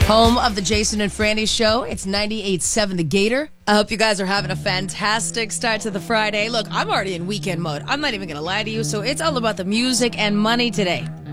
Home of the Jason and Franny Show. It's 98.7 The Gator. I hope you guys are having a fantastic start to the Friday. Look, I'm already in weekend mode. I'm not even going to lie to you, so it's all about the music and money today.